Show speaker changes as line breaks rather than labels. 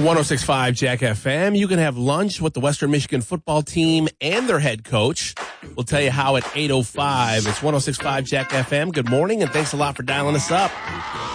106.5 Jack FM. You can have lunch with the Western Michigan football team and their head coach. We'll tell you how at 8:05. It's 106.5 Jack FM. Good morning, and thanks a lot for dialing us up.